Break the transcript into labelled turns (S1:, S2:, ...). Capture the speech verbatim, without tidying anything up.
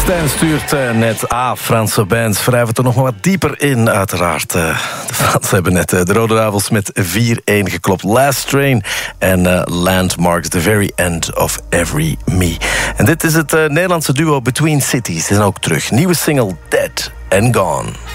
S1: Stijn stuurt uh, net A, Franse bands wrijven er nog maar wat dieper in, uiteraard. Uh, de Fransen hebben net uh, de Rode Duivels met vier-een geklopt. Last Train en uh, Landmarks, the very end of every me. En dit is het uh, Nederlandse duo Between Cities. En ook terug. Nieuwe single Dead and Gone.